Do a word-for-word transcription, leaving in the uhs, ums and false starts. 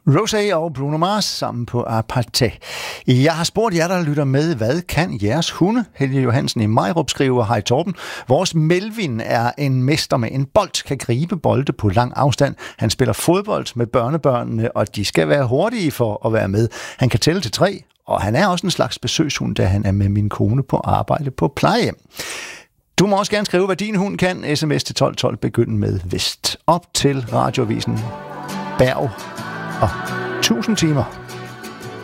Rosé og Bruno Mars sammen på Aparté. Jeg har spurgt jer, der lytter med, hvad kan jeres hunde? Helge Johansen i Majrup skriver, hej Torben. Vores Melvin er en mester med en bold, kan gribe bolde på lang afstand. Han spiller fodbold med børnebørnene, og de skal være hurtige for at være med. Han kan tælle til tre, og han er også en slags besøgshund, da han er med min kone på arbejde på plejehjem. Du må også gerne skrive, hvad din hund kan. Sms til tolv tolv, begynd med vest. Op til Radioavisen Berg og tusind timer.